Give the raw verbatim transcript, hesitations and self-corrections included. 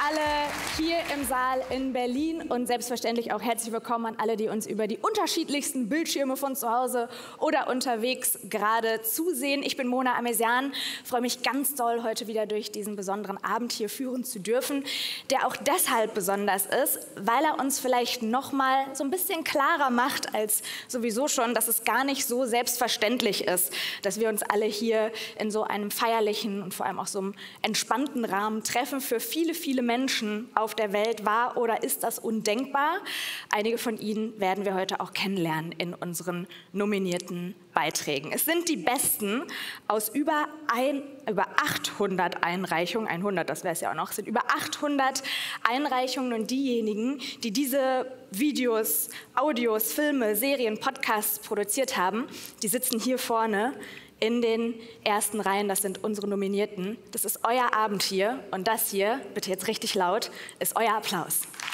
alle hier im Saal in Berlin und selbstverständlich auch herzlich willkommen an alle, die uns über die unterschiedlichsten Bildschirme von zu Hause oder unterwegs gerade zusehen. Ich bin Mona Amesian, freue mich ganz doll, heute wieder durch diesen besonderen Abend hier führen zu dürfen, der auch deshalb besonders ist, weil er uns vielleicht noch mal so ein bisschen klarer macht als sowieso schon, dass es gar nicht so selbstverständlich ist, dass wir uns alle hier in so einem feierlichen und vor allem auch so einem entspannten Rahmen treffen. Für viele, viele Menschen auf der Welt war oder ist das undenkbar. Einige von ihnen werden wir heute auch kennenlernen in unseren nominierten Beiträgen. Es sind die Besten aus über, ein, über achthundert Einreichungen, hundert, das wäre es ja auch noch, es sind über achthundert Einreichungen und diejenigen, die diese Videos, Audios, Filme, Serien, Podcasts produziert haben, die sitzen hier vorne in den ersten Reihen. Das sind unsere Nominierten. Das ist euer Abend hier und das hier, bitte jetzt richtig laut, ist euer Applaus.